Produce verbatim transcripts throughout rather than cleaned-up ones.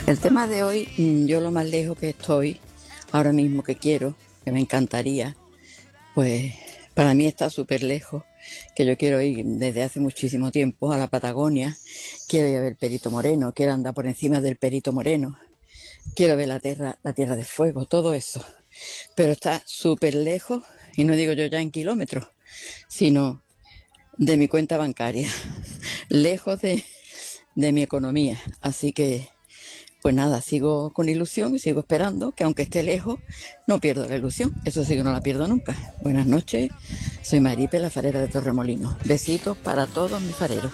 El tema de hoy, mm, yo lo más lejos que estoy, ahora mismo que quiero, que me encantaría, pues para mí está súper lejos, que yo quiero ir desde hace muchísimo tiempo a la Patagonia, quiero ir a ver Perito Moreno, quiero andar por encima del Perito Moreno, quiero ver la tierra, la tierra de fuego, todo eso, pero está súper lejos, y no digo yo ya en kilómetros, sino de mi cuenta bancaria, lejos de, de mi economía, así que pues nada, sigo con ilusión y sigo esperando que aunque esté lejos, no pierdo la ilusión. Eso sí que no la pierdo nunca. Buenas noches, soy Maripe, la farera de Torremolinos. Besitos para todos mis fareros.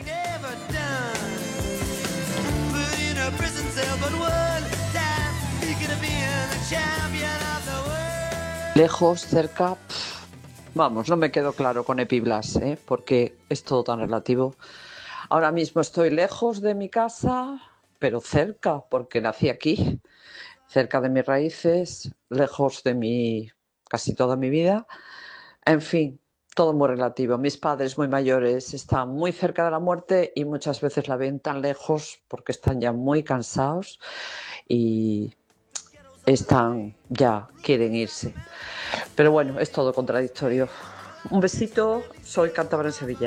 Lejos, cerca, pff, vamos, no me quedo claro con Epiblas, ¿eh? Porque es todo tan relativo. Ahora mismo estoy lejos de mi casa, pero cerca, porque nací aquí, cerca de mis raíces, lejos de mi casi toda mi vida. En fin, todo muy relativo. Mis padres muy mayores están muy cerca de la muerte y muchas veces la ven tan lejos porque están ya muy cansados y están ya, quieren irse. Pero bueno, es todo contradictorio. Un besito, soy cántabra en Sevilla.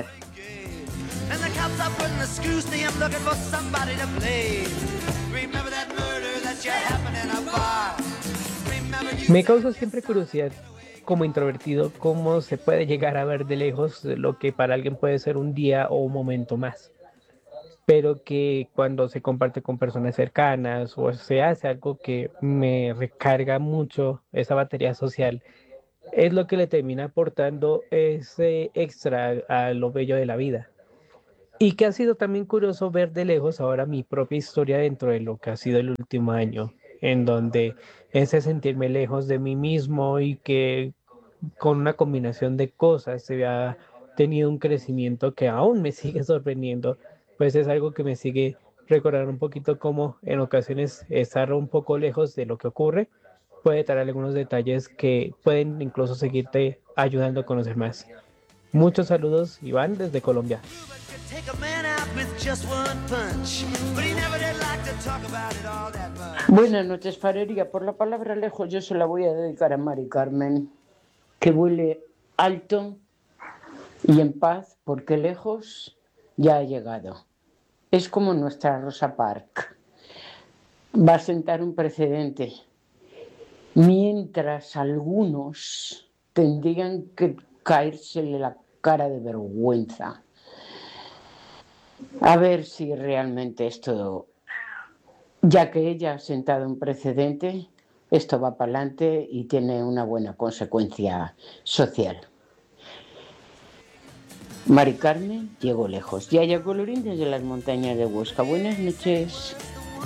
Me causa siempre curiosidad, como introvertido, cómo se puede llegar a ver de lejos lo que para alguien puede ser un día o un momento más, pero que cuando se comparte con personas cercanas o se hace algo que me recarga mucho esa batería social, es lo que le termina aportando ese extra a lo bello de la vida. Y que ha sido también curioso ver de lejos ahora mi propia historia dentro de lo que ha sido el último año, en donde ese sentirme lejos de mí mismo y que con una combinación de cosas se ha tenido un crecimiento que aún me sigue sorprendiendo, pues es algo que me sigue recordando un poquito cómo en ocasiones estar un poco lejos de lo que ocurre puede traer algunos detalles que pueden incluso seguirte ayudando a conocer más. Muchos saludos, Iván, desde Colombia. Buenas noches, farería. Por la palabra lejos yo se la voy a dedicar a Mari Carmen, que vuele alto y en paz, porque lejos ya ha llegado. Es como nuestra Rosa Parks. Va a sentar un precedente, mientras algunos tendrían que caérsele la cara de vergüenza. A ver si realmente esto, ya que ella ha sentado un precedente, esto va para adelante y tiene una buena consecuencia social. Mari Carmen llegó lejos. Yaya Colorín desde las montañas de Huesca. Buenas noches.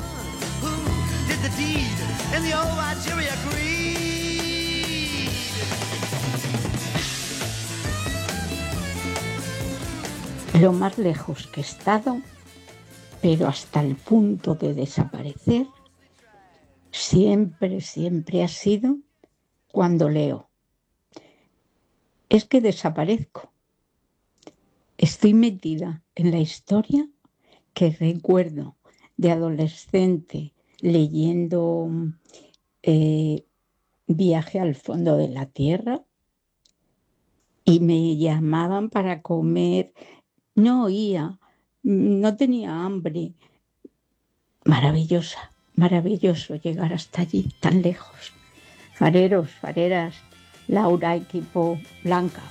Lo más lejos que he estado, pero hasta el punto de desaparecer, siempre, siempre ha sido cuando leo. Es que desaparezco. Estoy metida en la historia que recuerdo de adolescente leyendo eh, Viaje al fondo de la Tierra y me llamaban para comer. No oía, no tenía hambre. Maravillosa, maravilloso llegar hasta allí, tan lejos. Fareros, fareras, Laura, equipo, Blanca.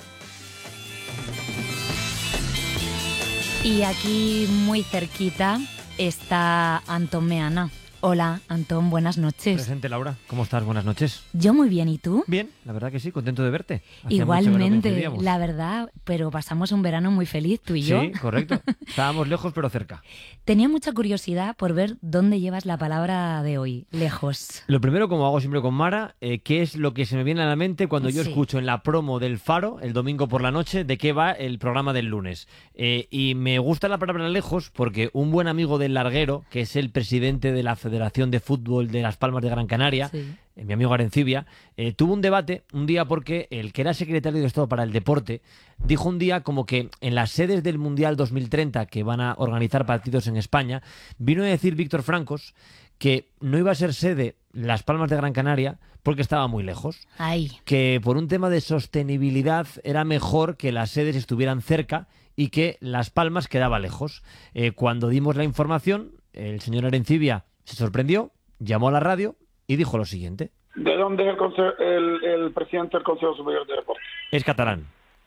Y aquí muy cerquita está Antón Meana. Hola, Antón, buenas noches. Presente, Laura. ¿Cómo estás? Buenas noches. Yo muy bien, ¿y tú? Bien, la verdad que sí, contento de verte. Hacía Igualmente, no la verdad, pero pasamos un verano muy feliz, tú y yo. Sí, correcto. Estábamos lejos, pero cerca. Tenía mucha curiosidad por ver dónde llevas la palabra de hoy, lejos. Lo primero, como hago siempre con Mara, eh, ¿qué es lo que se me viene a la mente cuando yo Sí. escucho en la promo del Faro, el domingo por la noche, de qué va el programa del lunes? Eh, y me gusta la palabra lejos porque un buen amigo del Larguero, que es el presidente de la Federación de Fútbol de Las Palmas de Gran Canaria, Sí. eh, mi amigo Arencibia, eh, tuvo un debate un día porque el que era secretario de Estado para el Deporte dijo un día como que en las sedes del Mundial dos mil treinta que van a organizar partidos en España, vino a decir Víctor Francos que no iba a ser sede Las Palmas de Gran Canaria porque estaba muy lejos. Ay. Que por un tema de sostenibilidad era mejor que las sedes estuvieran cerca y que Las Palmas quedaba lejos. Eh, cuando dimos la información, el señor Arencibia se sorprendió, llamó a la radio y dijo lo siguiente. ¿De dónde es el, conse- el, el presidente del Consejo Superior de Deportes? Es catalán.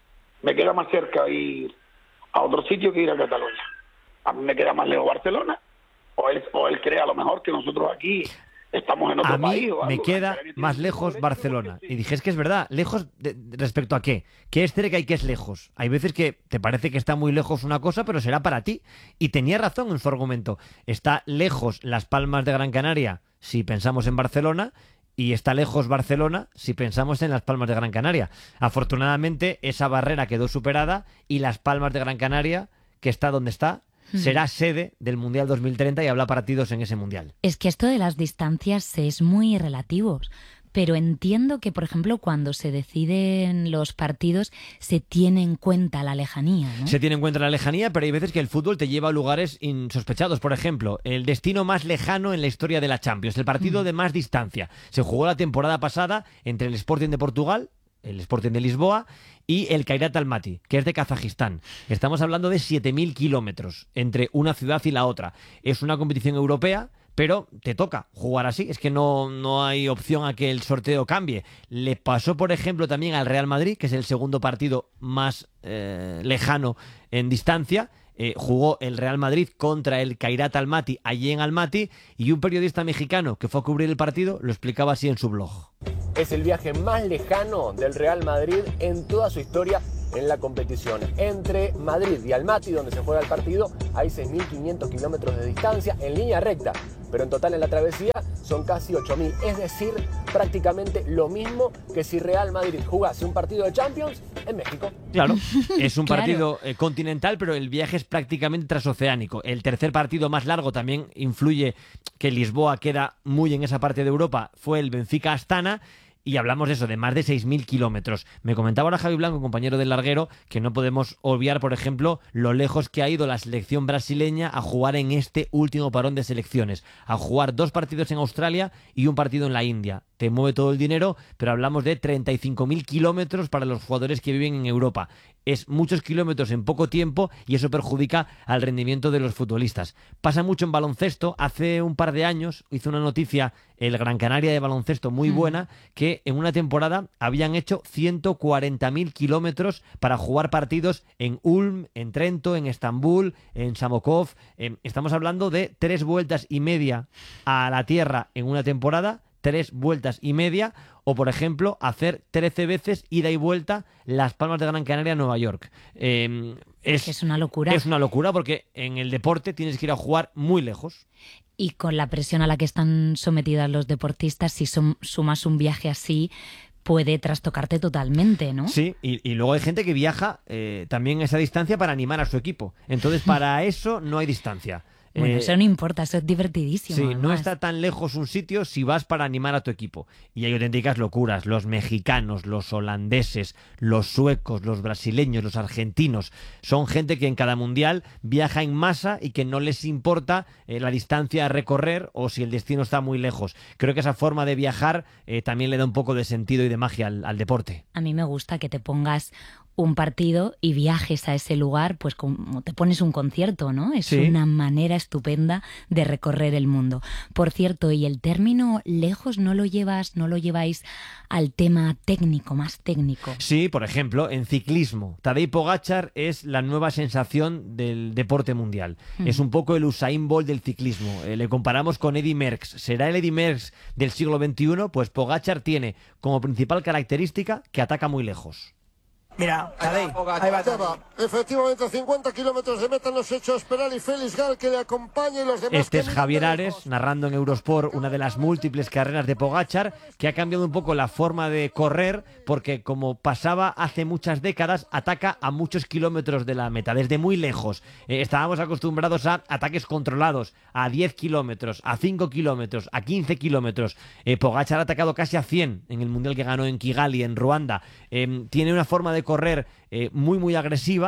Me queda más cerca ir a otro sitio que ir a Cataluña. A mí me queda más lejos Barcelona. O él, o él cree a lo mejor que nosotros aquí estamos en otro A mí país. O me algo. queda más lejos Barcelona. Y dije, es que es verdad, lejos de, respecto a qué. ¿Qué es cerca y qué es lejos? Hay veces que te parece que está muy lejos una cosa, pero será para ti. Y tenía razón en su argumento. Está lejos Las Palmas de Gran Canaria si pensamos en Barcelona, y está lejos Barcelona si pensamos en Las Palmas de Gran Canaria. Afortunadamente, esa barrera quedó superada y Las Palmas de Gran Canaria, que está donde está, será sede del Mundial dos mil treinta y habrá partidos en ese Mundial. Es que esto de las distancias es muy relativo, pero entiendo que, por ejemplo, cuando se deciden los partidos se tiene en cuenta la lejanía, ¿no? Se tiene en cuenta la lejanía, pero hay veces que el fútbol te lleva a lugares insospechados. Por ejemplo, el destino más lejano en la historia de la Champions, el partido mm. de más distancia. Se jugó la temporada pasada entre el Sporting de Portugal, el Sporting de Lisboa, y el Kairat Almaty, que es de Kazajistán. Estamos hablando de siete mil kilómetros entre una ciudad y la otra. Es una competición europea, pero te toca jugar así, es que no, no hay opción a que el sorteo cambie. Le pasó, por ejemplo, también al Real Madrid, que es el segundo partido más eh, lejano en distancia. Eh, jugó el Real Madrid contra el Kairat Almaty allí en Almaty, y un periodista mexicano que fue a cubrir el partido lo explicaba así en su blog. Es el viaje más lejano del Real Madrid en toda su historia en la competición. Entre Madrid y Almaty, donde se juega el partido, hay seis mil quinientos kilómetros de distancia en línea recta, pero en total en la travesía son casi ocho mil, es decir, prácticamente lo mismo que si Real Madrid jugase un partido de Champions en México. Claro, es un Claro. partido eh, continental, pero el viaje es prácticamente transoceánico. El tercer partido más largo también influye que Lisboa queda muy en esa parte de Europa, fue el Benfica-Astana. Y hablamos de eso, de más de seis mil kilómetros. Me comentaba ahora Javi Blanco, compañero del larguero, que no podemos obviar, por ejemplo, lo lejos que ha ido la selección brasileña a jugar en este último parón de selecciones. A jugar dos partidos en Australia y un partido en la India. Te mueve todo el dinero, pero hablamos de treinta y cinco mil kilómetros para los jugadores que viven en Europa. Es muchos kilómetros en poco tiempo y eso perjudica al rendimiento de los futbolistas. Pasa mucho en baloncesto. Hace un par de años hizo una noticia el Gran Canaria de baloncesto muy buena, que en una temporada habían hecho ciento cuarenta mil kilómetros para jugar partidos en Ulm, en Trento, en Estambul, en Samokov. Eh, estamos hablando de tres vueltas y media a la tierra en una temporada, tres vueltas y media, o por ejemplo hacer trece veces ida y vuelta Las Palmas de Gran Canaria a Nueva York. Eh, es, es una locura. Es una locura porque en el deporte tienes que ir a jugar muy lejos. Y con la presión a la que están sometidas los deportistas, si son, sumas un viaje así, puede trastocarte totalmente, ¿no? Sí, y, y luego hay gente que viaja eh, también esa distancia para animar a su equipo. Entonces, para eso no hay distancia. Bueno, Eh, eso no importa, eso es divertidísimo. Sí, no además. está tan lejos un sitio si vas para animar a tu equipo. Y hay auténticas locuras. Los mexicanos, los holandeses, los suecos, los brasileños, los argentinos. Son gente que en cada mundial viaja en masa y que no les importa eh, la distancia a recorrer o si el destino está muy lejos. Creo que esa forma de viajar eh, también le da un poco de sentido y de magia al, al deporte. A mí me gusta que te pongas un partido y viajes a ese lugar, pues como te pones un concierto, ¿no? Es Sí. una manera estupenda de recorrer el mundo. Por cierto, ¿y el término lejos no lo llevas, no lo lleváis al tema técnico, más técnico? Sí, por ejemplo, en ciclismo. Tadej Pogačar es la nueva sensación del deporte mundial. Mm. Es un poco el Usain Bolt del ciclismo. Eh, le comparamos con Eddy Merckx. ¿Será el Eddy Merckx del siglo veintiuno? Pues Pogačar tiene como principal característica que ataca muy lejos. Mira, Tadej, ahí va Tadej. Efectivamente, cincuenta kilómetros de meta nos ha hecho esperar y Félix Gal que le acompaña y los demás. Este es Javier Ares, narrando en Eurosport una de las múltiples carreras de Pogačar, que ha cambiado un poco la forma de correr, porque como pasaba hace muchas décadas, ataca a muchos kilómetros de la meta, desde muy lejos. Eh, estábamos acostumbrados a ataques controlados, a diez kilómetros, a cinco kilómetros, a quince kilómetros. Eh, Pogačar ha atacado casi a cien en el Mundial que ganó en Kigali, en Ruanda. Eh, tiene una forma de correr eh, muy, muy agresiva,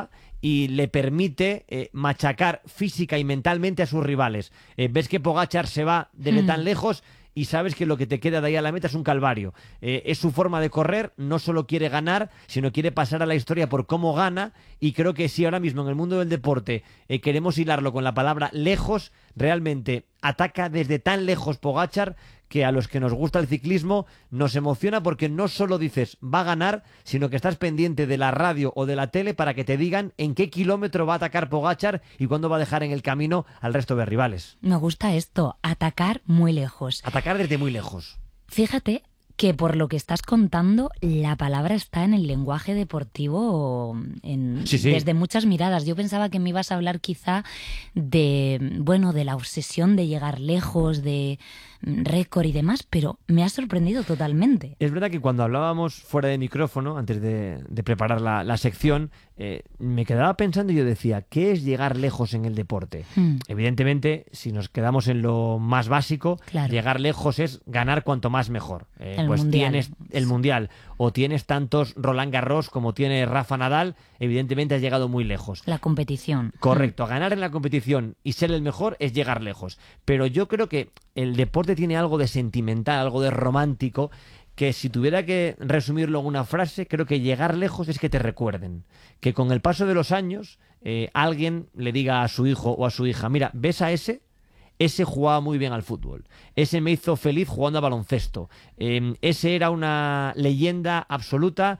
y le permite eh, machacar física y mentalmente a sus rivales. Eh, ves que Pogačar se va desde mm. tan lejos y sabes que lo que te queda de ahí a la meta es un calvario. Eh, es su forma de correr, no solo quiere ganar, sino quiere pasar a la historia por cómo gana, y creo que si ahora mismo en el mundo del deporte eh, queremos hilarlo con la palabra lejos, realmente ataca desde tan lejos Pogačar que a los que nos gusta el ciclismo nos emociona, porque no solo dices va a ganar, sino que estás pendiente de la radio o de la tele para que te digan en qué kilómetro va a atacar Pogačar y cuándo va a dejar en el camino al resto de rivales. Me gusta esto, atacar muy lejos. Atacar desde muy lejos. Fíjate que por lo que estás contando, la palabra está en el lenguaje deportivo en, sí, sí. desde muchas miradas. Yo pensaba que me ibas a hablar quizá de, bueno, de la obsesión de llegar lejos, de récord y demás, pero me ha sorprendido totalmente. Es verdad que cuando hablábamos fuera de micrófono, antes de, de preparar la, la sección, eh, me quedaba pensando y yo decía, ¿qué es llegar lejos en el deporte? Hmm. Evidentemente, si nos quedamos en lo más básico, claro. llegar lejos es ganar cuanto más mejor. Eh, el pues mundial. tienes el Mundial o tienes tantos Roland Garros como tiene Rafa Nadal, evidentemente has llegado muy lejos. La competición. Correcto, ganar en la competición y ser el mejor es llegar lejos. Pero yo creo que el deporte tiene algo de sentimental, algo de romántico, que si tuviera que resumirlo en una frase, creo que llegar lejos es que te recuerden. Que con el paso de los años eh, alguien le diga a su hijo o a su hija, mira, ¿ves a ese? Ese jugaba muy bien al fútbol. Ese me hizo feliz jugando a baloncesto. Eh, ese era una leyenda absoluta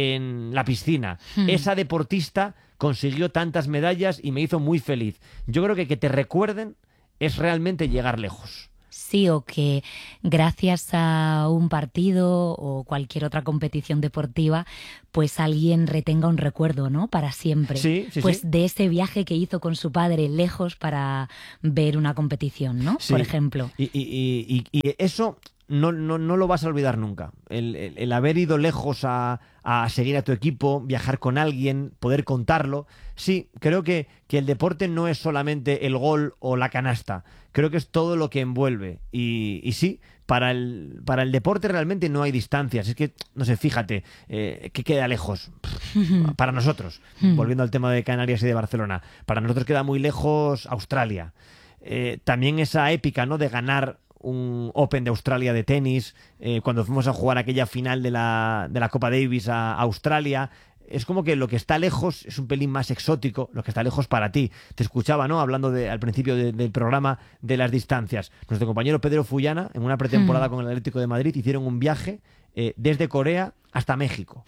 en la piscina. Hmm. Esa deportista consiguió tantas medallas y me hizo muy feliz. Yo creo que que te recuerden es realmente llegar lejos. Sí, o que gracias a un partido o cualquier otra competición deportiva, pues alguien retenga un recuerdo, ¿no? Para siempre. Sí, sí, pues sí. de ese viaje que hizo con su padre lejos para ver una competición, ¿no? Sí. Por ejemplo. Y, y, y, y eso no, no, no lo vas a olvidar nunca. El, el, el haber ido lejos a, a seguir a tu equipo, viajar con alguien, poder contarlo. Sí, creo que, que el deporte no es solamente el gol o la canasta. Creo que es todo lo que envuelve. Y, y sí, para el, para el deporte realmente no hay distancias. Es que, no sé, fíjate, eh, ¿qué queda lejos? Para nosotros, volviendo al tema de Canarias y de Barcelona, para nosotros queda muy lejos Australia. Eh, también esa épica, ¿no?, de ganar un Open de Australia de tenis, eh, cuando fuimos a jugar aquella final de la, de la Copa Davis a, a Australia. Es como que lo que está lejos es un pelín más exótico, lo que está lejos para ti. Te escuchaba, ¿no?, hablando de, al principio de, del programa de las distancias. Nuestro compañero Pedro Fullana, en una pretemporada mm. con el Atlético de Madrid, hicieron un viaje eh, desde Corea hasta México.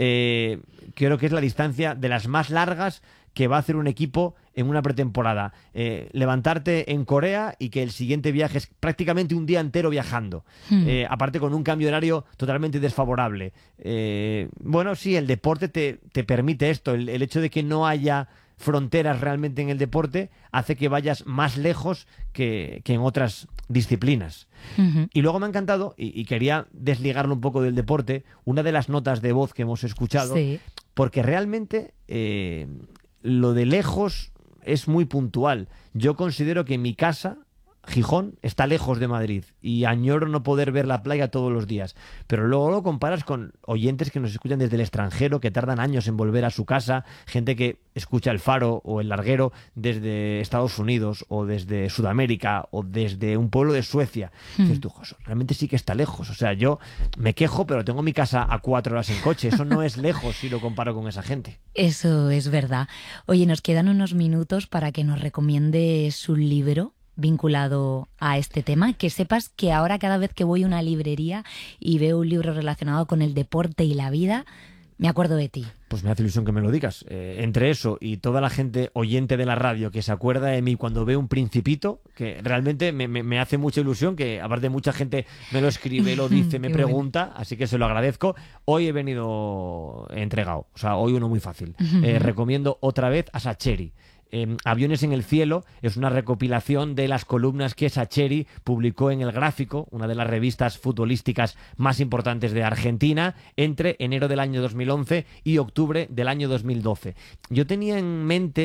Eh, creo que es la distancia de las más largas que va a hacer un equipo en una pretemporada. Eh, levantarte en Corea y que el siguiente viaje es prácticamente un día entero viajando. Hmm. Eh, aparte con un cambio horario totalmente desfavorable. Eh, bueno, sí, el deporte te, te permite esto. El, el hecho de que no haya fronteras realmente en el deporte hace que vayas más lejos que, que en otras disciplinas. Uh-huh. Y luego me ha encantado, y, y quería desligarlo un poco del deporte, una de las notas de voz que hemos escuchado, sí. porque realmente eh, lo de lejos es muy puntual. Yo considero que mi casa, Gijón, está lejos de Madrid y añoro no poder ver la playa todos los días. Pero luego lo comparas con oyentes que nos escuchan desde el extranjero, que tardan años en volver a su casa, gente que escucha El Faro o El Larguero desde Estados Unidos o desde Sudamérica o desde un pueblo de Suecia. Mm. Dices tú, José, realmente sí que está lejos. O sea, yo me quejo, pero tengo mi casa a cuatro horas en coche. Eso no es lejos si lo comparo con esa gente. Eso es verdad. Oye, nos quedan unos minutos para que nos recomiendes un libro vinculado a este tema, que sepas que ahora cada vez que voy a una librería y veo un libro relacionado con el deporte y la vida, me acuerdo de ti. Pues me hace ilusión que me lo digas. Eh, entre eso y toda la gente oyente de la radio que se acuerda de mí cuando ve un Principito, que realmente me, me, me hace mucha ilusión, que aparte mucha gente me lo escribe, lo dice, me pregunta, bueno. Así que se lo agradezco. Hoy he venido entregado, o sea, hoy uno muy fácil. Eh, recomiendo otra vez a Sacheri. Eh, Aviones en el cielo es una recopilación de las columnas que Sacheri publicó en El Gráfico, una de las revistas futbolísticas más importantes de Argentina, entre enero del año dos mil once y octubre del año dos mil doce. Yo tenía en mente que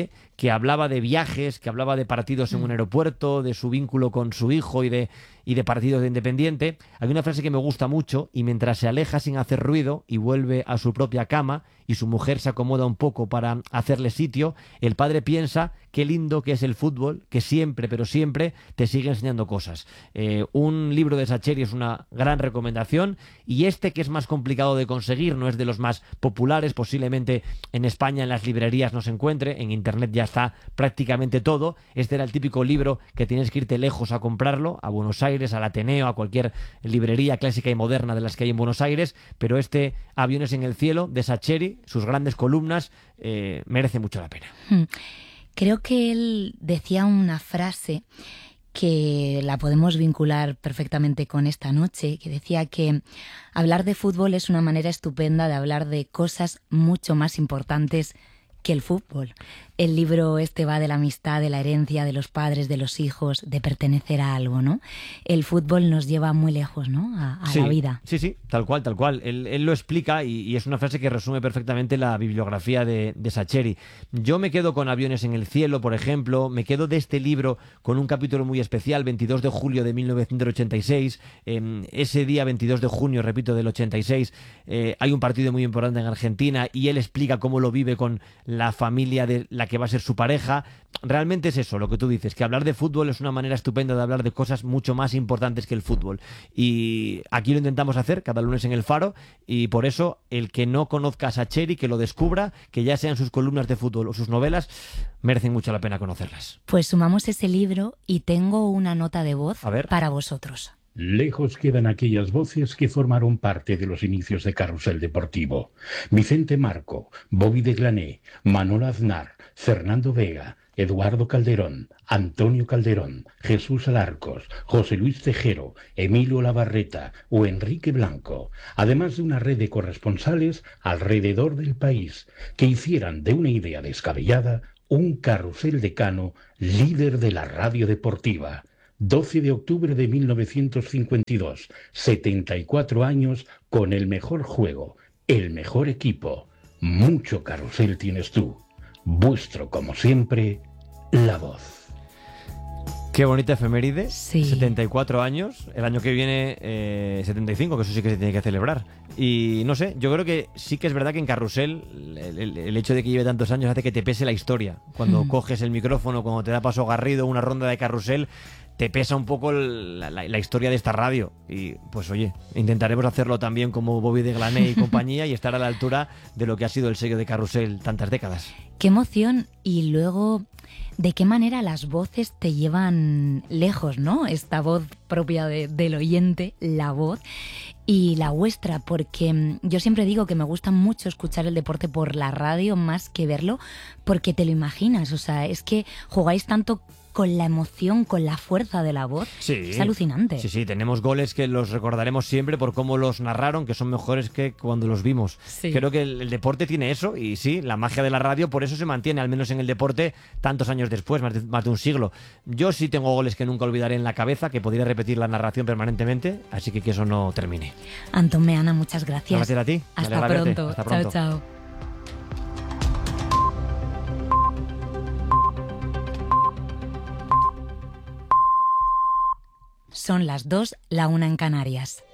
que hablaba de viajes, que hablaba de partidos en un aeropuerto, de su vínculo con su hijo y de, y de partidos de Independiente. Hay una frase que me gusta mucho: y mientras se aleja sin hacer ruido y vuelve a su propia cama y su mujer se acomoda un poco para hacerle sitio, el padre piensa qué lindo que es el fútbol, que siempre, pero siempre te sigue enseñando cosas. Eh, un libro de Sacheri es una gran recomendación, y este, que es más complicado de conseguir, no es de los más populares, posiblemente en España en las librerías no se encuentre, en internet ya está prácticamente todo. Este era el típico libro que tienes que irte lejos a comprarlo, a Buenos Aires, al Ateneo, a cualquier librería clásica y moderna de las que hay en Buenos Aires, pero este Aviones en el cielo de Sacheri, sus grandes columnas, eh, merece mucho la pena. Creo que él decía una frase que la podemos vincular perfectamente con esta noche, que decía que hablar de fútbol es una manera estupenda de hablar de cosas mucho más importantes que el fútbol. El libro este va de la amistad, de la herencia, de los padres, de los hijos, de pertenecer a algo, ¿no? El fútbol nos lleva muy lejos, ¿no? A, a sí, la vida. Sí, sí, tal cual, tal cual. Él, él lo explica y, y es una frase que resume perfectamente la bibliografía de, de Sacheri. Yo me quedo con Aviones en el cielo, por ejemplo. Me quedo de este libro con un capítulo muy especial, veintidós de julio de mil novecientos ochenta y seis. Eh, ese día, veintidós de junio, repito, del ochenta y seis, eh, hay un partido muy importante en Argentina y él explica cómo lo vive con la familia de la que va a ser su pareja. Realmente es eso, lo que tú dices, que hablar de fútbol es una manera estupenda de hablar de cosas mucho más importantes que el fútbol. Y aquí lo intentamos hacer cada lunes en El Faro, y por eso el que no conozca a Sacheri, que lo descubra, que ya sean sus columnas de fútbol o sus novelas, merecen mucho la pena conocerlas. Pues sumamos ese libro y tengo una nota de voz A ver. para vosotros. Lejos quedan aquellas voces que formaron parte de los inicios de Carrusel Deportivo. Vicente Marco, Bobby de Glané, Manolo Aznar, Fernando Vega, Eduardo Calderón, Antonio Calderón, Jesús Alarcos, José Luis Tejero, Emilio Lavarreta o Enrique Blanco, además de una red de corresponsales alrededor del país que hicieran de una idea descabellada un carrusel decano líder de la radio deportiva. doce de octubre de mil novecientos cincuenta y dos, setenta y cuatro años con el mejor juego, el mejor equipo. Mucho carrusel tienes tú. Vuestro, como siempre, La Voz. Qué bonita efeméride, sí. setenta y cuatro años, el año que viene eh, setenta y cinco, que eso sí que se tiene que celebrar. Y no sé, yo creo que sí que es verdad que en Carrusel el, el, el hecho de que lleve tantos años hace que te pese la historia. Cuando mm. coges el micrófono, cuando te da paso Garrido, una ronda de Carrusel, te pesa un poco la, la, la historia de esta radio. Y pues oye, intentaremos hacerlo también como Bobby de Glané y compañía y estar a la altura de lo que ha sido el sello de Carrusel tantas décadas. Qué emoción. Y luego, ¿de qué manera las voces te llevan lejos, ¿no? Esta voz propia de, del oyente, la voz, y la vuestra, porque yo siempre digo que me gusta mucho escuchar el deporte por la radio más que verlo, porque te lo imaginas. O sea, es que jugáis tanto con la emoción, con la fuerza de la voz. Sí, es alucinante. Sí, sí, tenemos goles que los recordaremos siempre por cómo los narraron, que son mejores que cuando los vimos. Sí. Creo que el, el deporte tiene eso, y sí, la magia de la radio por eso se mantiene, al menos en el deporte, tantos años después, más de, más de un siglo. Yo sí tengo goles que nunca olvidaré en la cabeza, que podría repetir la narración permanentemente, así que que eso no termine. Antón Meana, muchas gracias. Gracias a ti. Hasta pronto. Hasta pronto. Chao, chao. Son las dos, la una en Canarias.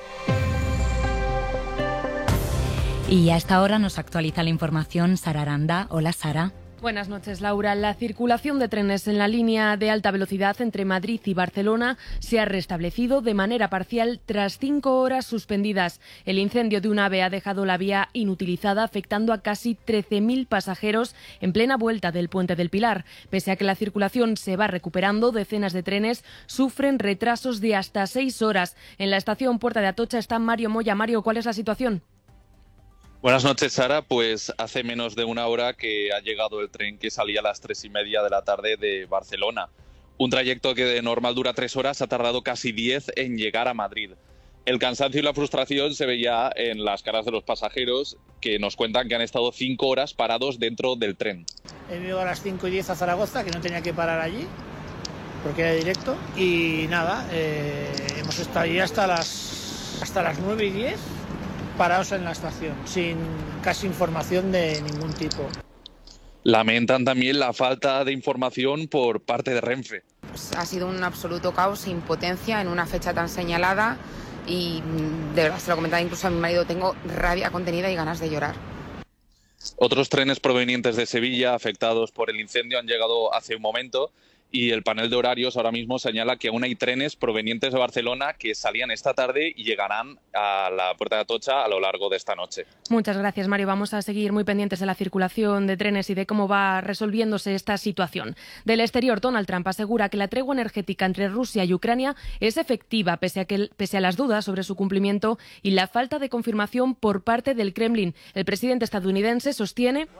Y a esta hora nos actualiza la información Sara Aranda. Hola, Sara. Buenas noches, Laura. La circulación de trenes en la línea de alta velocidad entre Madrid y Barcelona se ha restablecido de manera parcial tras cinco horas suspendidas. El incendio de un AVE ha dejado la vía inutilizada, afectando a casi trece mil pasajeros en plena vuelta del Puente del Pilar. Pese a que la circulación se va recuperando, decenas de trenes sufren retrasos de hasta seis horas. En la estación Puerta de Atocha está Mario Moya. Mario, ¿cuál es la situación? Buenas noches, Sara. Pues hace menos de una hora que ha llegado el tren que salía a las tres y media de la tarde de Barcelona. Un trayecto que de normal dura tres horas ha tardado casi diez en llegar a Madrid. El cansancio y la frustración se veía en las caras de los pasajeros, que nos cuentan que han estado cinco horas parados dentro del tren. He venido a las cinco y diez a Zaragoza, que no tenía que parar allí, porque era directo. Y nada, eh, hemos estado ahí hasta las, hasta las nueve y diez. Parados en la estación, sin casi información de ningún tipo. Lamentan también la falta de información por parte de Renfe. Ha sido un absoluto caos e impotencia en una fecha tan señalada y de verdad se lo comentaba incluso a mi marido, tengo rabia contenida y ganas de llorar. Otros trenes provenientes de Sevilla afectados por el incendio han llegado hace un momento y el panel de horarios ahora mismo señala que aún hay trenes provenientes de Barcelona que salían esta tarde y llegarán a la Puerta de Atocha a lo largo de esta noche. Muchas gracias, Mario. Vamos a seguir muy pendientes de la circulación de trenes y de cómo va resolviéndose esta situación. Del exterior, Donald Trump asegura que la tregua energética entre Rusia y Ucrania es efectiva pese a, que, pese a las dudas sobre su cumplimiento y la falta de confirmación por parte del Kremlin. El presidente estadounidense sostiene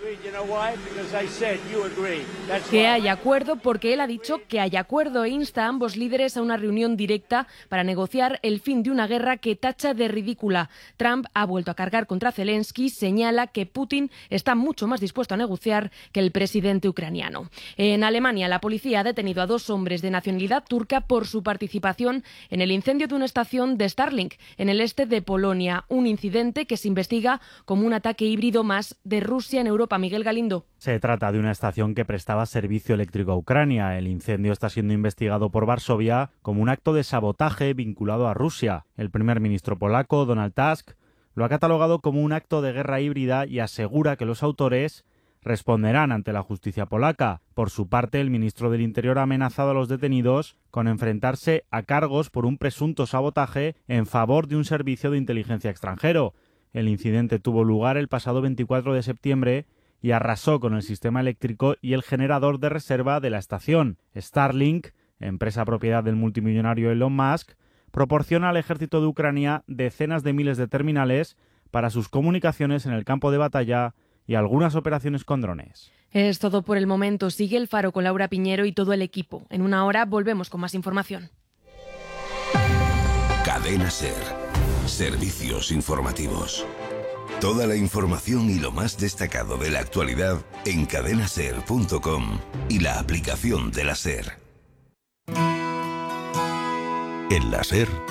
que hay acuerdo porque que él ha dicho que hay acuerdo e insta a ambos líderes a una reunión directa para negociar el fin de una guerra que tacha de ridícula. Trump ha vuelto a cargar contra Zelensky, señala que Putin está mucho más dispuesto a negociar que el presidente ucraniano. En Alemania, la policía ha detenido a dos hombres de nacionalidad turca por su participación en el incendio de una estación de Starlink en el este de Polonia, un incidente que se investiga como un ataque híbrido más de Rusia en Europa. Miguel Galindo. Se trata de una estación que prestaba servicio eléctrico a Ucrania. El incendio está siendo investigado por Varsovia como un acto de sabotaje vinculado a Rusia. El primer ministro polaco, Donald Tusk, lo ha catalogado como un acto de guerra híbrida y asegura que los autores responderán ante la justicia polaca. Por su parte, el ministro del Interior ha amenazado a los detenidos con enfrentarse a cargos por un presunto sabotaje en favor de un servicio de inteligencia extranjero. El incidente tuvo lugar el pasado veinticuatro de septiembre y arrasó con el sistema eléctrico y el generador de reserva de la estación. Starlink, empresa propiedad del multimillonario Elon Musk, proporciona al ejército de Ucrania decenas de miles de terminales para sus comunicaciones en el campo de batalla y algunas operaciones con drones. Es todo por el momento. Sigue El Faro con Laura Piñero y todo el equipo. En una hora volvemos con más información. Cadena SER. Servicios informativos. Toda la información y lo más destacado de la actualidad en cadena ser punto com y la aplicación de la SER. En la SER